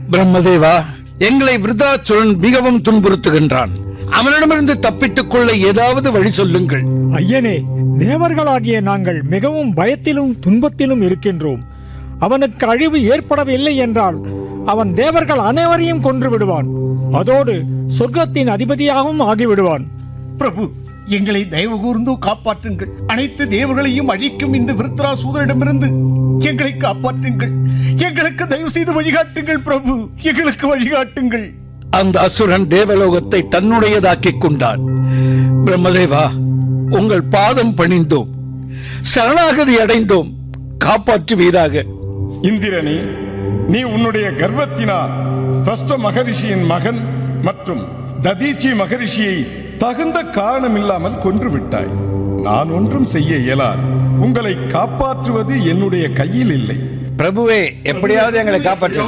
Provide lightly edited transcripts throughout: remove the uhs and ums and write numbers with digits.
பிரம்மதேவா, எங்களை விருத்தாசுரன் மிகவும் துன்புறுத்துகின்றான். அவனிடமிருந்து தப்பித்துக் கொள்ள ஏதாவது வழி சொல்லுங்கள். ஐயனே, தேவர்களாகிய நாங்கள் மிகவும் பயத்திலும் துன்பத்திலும் இருக்கின்றோம். அவனுக்கு அழிவு ஏற்படவில்லை என்றால் அவன் தேவர்கள் அனைவரையும் கொன்று விடுவான். அதோடு சொர்க்கத்தின் அதிபதியாகவும் ஆகிவிடுவான். பிரபு, எங்களை தயவு கூர்ந்து காப்பாற்றுங்கள். அனைத்து தேவர்களையும் அழிக்கும் இந்த விருத்ராசூரனிடமிருந்து எங்களை காப்பாற்றுங்கள். எங்களுக்கு தயவு செய்து வழிகாட்டுங்கள் பிரபு, எங்களுக்கு வழிகாட்டுங்கள். அந்த அசுரன் தேவலோகத்தை தன்னுடையதாக்கிக் கொண்டான். பிரம்மதேவா, உங்கள் பாதம் பணிந்தோம், சரணாகதி அடைந்தோம், காப்பாற்றுவீராக. இந்திரனே, நீ உன்னுடைய கர்வத்தினால் ஃபஸ்ட மகரிஷியின் மகன் மற்றும் ததீச்சி மகரிஷியை தகுந்த காரணமில்லாமல் கொன்று விட்டாய். நான் ஒன்றும் செய்ய இயலாது. உங்களை காப்பாற்றுவது என்னுடைய கையில் இல்லை. பிரபுவே, எப்படியாவது எங்களை காப்பாற்று.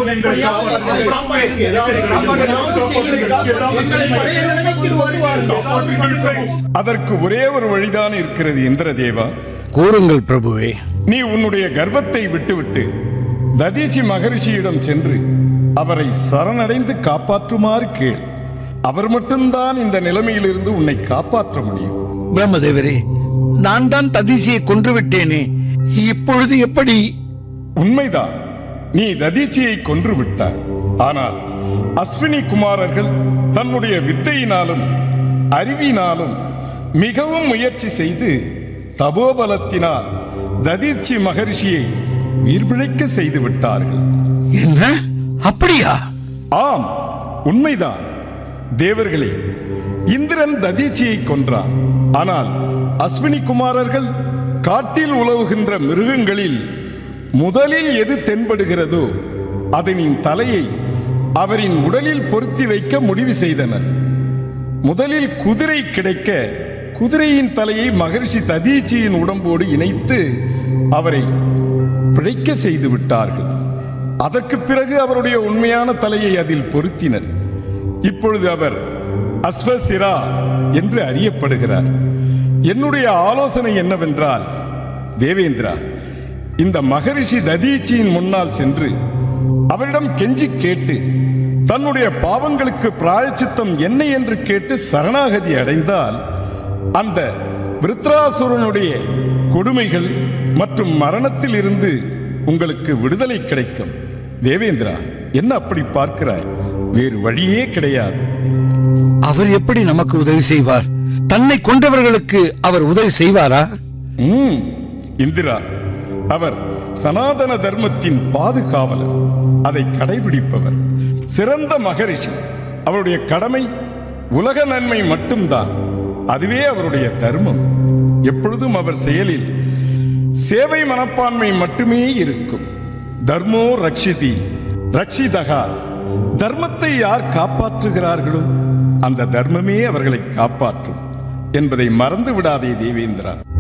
அதற்கு ஒரே ஒரு வழிதான் இருக்கிறது இந்திரதேவா. கூறுங்கள் பிரபுவே. நீ உன்னுடைய கர்வத்தை விட்டுவிட்டு ததீச்சி மகரிஷியிடம் சென்று அவரை சரணடைந்து காப்பாற்றுமாறு கேள். அவர் மட்டும்தான் இந்த நிலைமையிலிருந்து உன்னை காப்பாற்ற முடியும். பிரம்மதேவரே, நான் தான் ததீசியை கொன்று விட்டேனே, இப்பொழுது எப்படி? உண்மைதான், நீ ததீச்சியை கொன்று விட்டாய். ஆனால் அஸ்வினி குமாரர்கள் தன்னுடைய வித்தையினாலும் அறிவினாலும் மிகவும் முயற்சி செய்து தபோபலத்தினால் ததீச்சி மகரிஷியை உயிர் பிழைக்க செய்து விட்டார்கள். என்ன? அப்படியா? ஆம், உண்மைதான். தேவர்களே, இந்திரன் ததீச்சியை கொன்றான். ஆனால் அஸ்வினி குமாரர்கள் காட்டில் உலவுகின்ற மிருகங்களில் முதலில் எது தென்படுகிறதோ அதனின் தலையை அவரின் உடலில் பொருத்தி வைக்க முடிவு செய்தனர். முதலில் குதிரை கிடைக்க குதிரையின் தலையை மகரிஷி ததீச்சியின் உடம்போடு இணைத்து அவரை பிழைக்க செய்து விட்டார்கள். அதற்கு பிறகு அவருடைய உண்மையான தலையை அதில் பொருத்தினர். இப்பொழுது அவர் அஸ்வசிரா என்று அறியப்படுகிறார். என்னுடைய ஆலோசனை என்னவென்றால், தேவேந்திரா, இந்த மகரிஷி ததீச்சியின் முன்னால் சென்று அவரிடம் கெஞ்சி கேட்டு தன்னுடைய பாவங்களுக்கு பிராயச்சித்தம் என்ன என்று கேட்டு சரணாகதி அடைந்தால் அந்த விருத்ராசுரனுடைய கொடுமைகள் மற்றும் மரணத்தில் இருந்து உங்களுக்கு விடுதலை கிடைக்கும். தேவேந்திரா, என்ன அப்படி பார்க்கிறாய்? வேறு வழியே கிடையாது. அவர் எப்படி நமக்கு உதவி செய்வார்? தன்னை கொண்டவர்களுக்கு அவர் உதவி செய்வாரா? இந்திரா, அவர் சனாதன தர்மத்தின் பாதுகாவலர், அதை கடைபிடிப்பவர், சிறந்த மகரிஷி. அவருடைய கடமை உலக நன்மை மட்டும்தான். அதுவே அவருடைய தர்மம். எப்பொழுதும் அவர் செயலில் சேவை மனப்பான்மை மட்டுமே இருக்கும். தர்மோ ரக்ஷிதி ரக்ஷிதகா. தர்மத்தை யார் காப்பாற்றுகிறார்களோ அந்த தர்மமே அவர்களை காப்பாற்றும் என்பதை மறந்து விடாதே தேவேந்திரா.